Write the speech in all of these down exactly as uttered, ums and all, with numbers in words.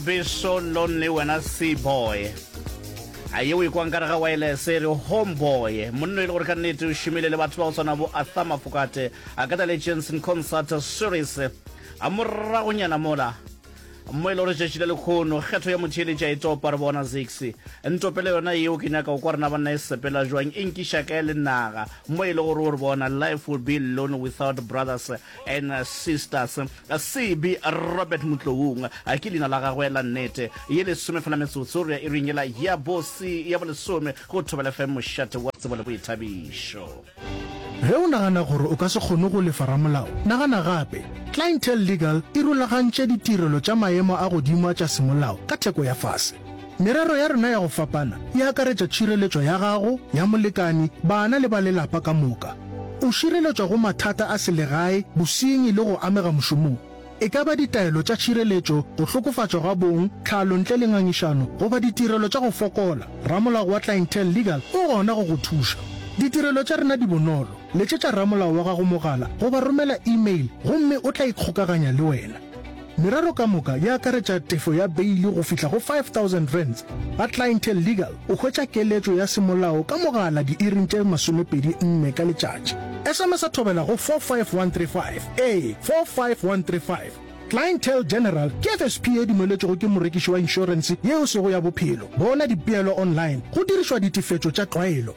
Be so lonely when I see boy. Aye we kwa nkara ga wireless re homeboy monno ile gore ka nnete o shimile le batho ba o tsona bo Athama Fokate a ka Legends in Concert Series a morra go nyana mola mo ile gore tshile le khono kgetho ya motshile tja ito para bona six ntopele yona yeo ke nyaka o kwa rena bana isepela jwang inkisha ka le naga mo ile gore o bona life would be alone without brothers and sisters a C B Robert Mutloung a kilina la gagwe la nnete yele some fana metsotso re e ringela ya bosi ya bole some go thobela F M shut wa tsebole bo ithabisho ge o nagana gore o ka se kgone go lefara molao nagana gape Clientele Legal e rulagantše ditirelo tša maemo a godimo tša semolao ka theko ya fase merero ya rena ya go fapana e akaretša tšhireletšo ya gago ya molekani bana le ba lelapa ka moka o šireletšwa go mathata a selegae bosenyi le go amega mošomong e ka ba ditaelo tša tšhireletšo go hlokofatšwa ga bong tlhalo ntle le ngangišano goba ditirelo tša go fokola ramolao wa Clientele Legal o gona go go thuša ditirelo tša rena di bonolo letšetša ramolao wa gago mogala goba romela email gomme o tla ikgokaganya le wena merero ka moka ya akaretša tefo ya beili go fihla go five thousand rands ga Clientele Legal o hwetša keletšo ya semolao ka mogala di-iring tše masomepedi nne ka letšatši S M S a thobela go four five one three five a four five one three five Clientele General ke F S P a dumeletšego ke morekiši wa insurance yeo sego ya bophelo bona dipeelo online go dirišwa ditefetšo tša tlwaelo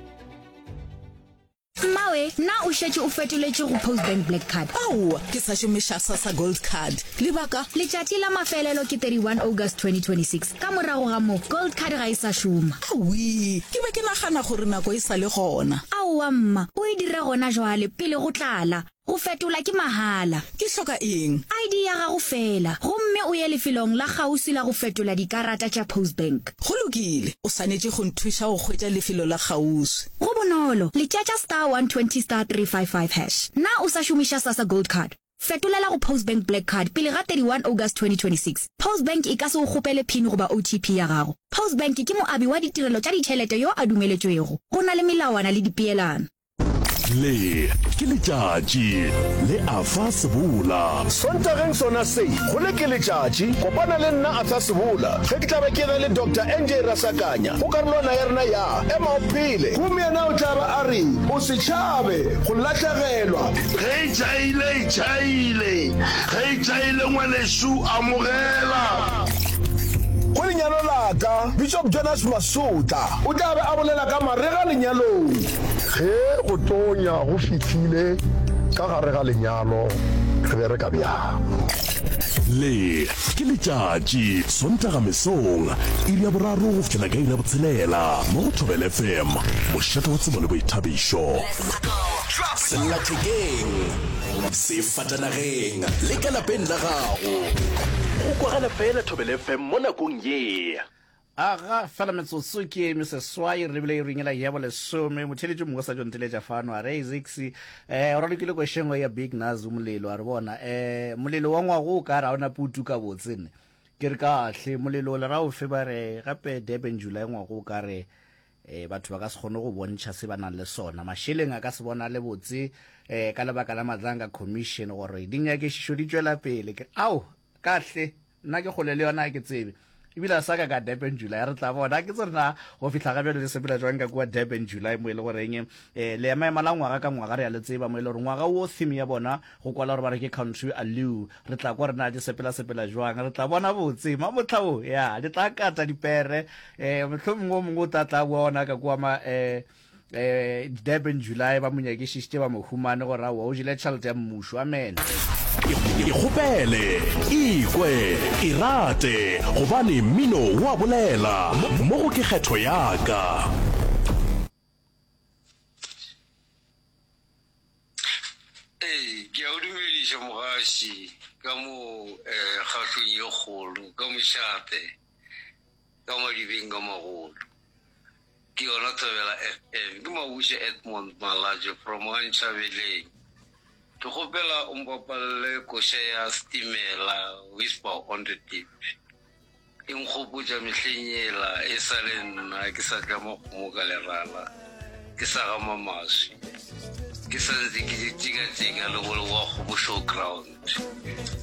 Mawe, na o šetše o fetoletše go Postbank Black Card. Au, ke sa šomiša SASSA Gold Card. Lebaka? Letšatši la mafelelo ke thirty-one August twenty twenty-six. Ka morago ga moo, Gold Card ga e sa šoma. Aui, ke be ke nagana gore nako e sa le gona. Aowa mma, o e dire gona jwale pele go tlala. Go fetola ke mahala. Ke hloka eng? I D ya gago fela. Gomme o ye lefelong la gausi la go fetola dikarata tša Postbank. Go lokile, o swanetše go nthuša go hwetša lefelo la gausi. Go bonolo, letšatša star one twenty star three five five hash. Na o sa šomiša SASSA Gold Card. Fetolela go Postbank Black Card pele ga thirty-one August twenty twenty-six. Postbank e ka se go gopele pin goba O T P ya gago. Postbank ke moabi wa ditirelo tša ditšhelete yo a dumeletšwego. Go na le melawana le dipeelano. Le ke letšatši le afa sebula sontageng sona se go le ke letšatši kopana le nna afa sebula ge ke tla ba ke le Doctor N J Rasakanya go karolwana ya rena ya ema o phele gomme yena o tla ba a re o se tšhabe go latlhegelwa ge tšaile tšaile ge tšaile ngwanešu amogela go lenyalo laka Bishop Jonas Masuta o tla be a bolela ka marega lenyalong ge go tonya go fitlhile ka gare ga lenyalo re be re ka bjang le ke letšatši sontaga mesong iri ya boraro go fitlhela ka iri ya botshelela mo go thobela F M mošate wa tsebo le boithabišo sellathekeng sefatanageng le ka lapeng la gago go kwagala fela thobela F M mo nakong ye aga fela metsotso ke Missus Swai re bile e ringela ya bole some motheletše mongwe sa jonteletša fano a re six eh o ra lekile kwešengo ya Big Nazu molelo a re bona eh molelo wa ngwago o ka ra ona putu ka botsene ke re kahle molelo le ra o fe ba re gape Durban July ngwago o ka re eh batho ba ka se kgone go bontšha se ba nang le sona masheleng a ka se bona le botse eh ka lebaka la Matlanga Commission gore dinya ke šišo di tšwela pele ke au kahle nna ke kgole le yona ke tsebe ibila saka ka Durban July re tla bona ke tsona go fitla ga bjalo le sepela jwang ka kwa Durban July mo ile gore eng eh le ema mala ngwaga ka ngwaga re ya le tseba mo ile gore ngwaga wo theme ya bona go kwala gore ba re ke country alu re tla kwa rena di sepela sepela jwang re tla bona botse ma motlhao ya di tla kata dipere eh motlhomongwe mongwe ta tla bona ka kwa ma eh eh Durban July ba monyakišitše ba mohumane gore wa o jile tšhelete ya mmušo amen ikgopele ikwe irate gobane mmino wa bolela mo go ke kgetho yaka ee ke a o dumediša mogaši ka mo um kgahlong ye kgolo ka mošate ka madibeng ka magolo ke yona Thobela F M ke Mabusha Edmond Malaje from Wantshabeleng ke gopela o mpapalele koša ya Stimela Whisper on the Deep e nkgopotša mehleng yela e sa le nna ke sa tla mogomo ka lerala ke sa gama maswi ke sa ntse ke ditšika-tšika le go le wa kgobo showground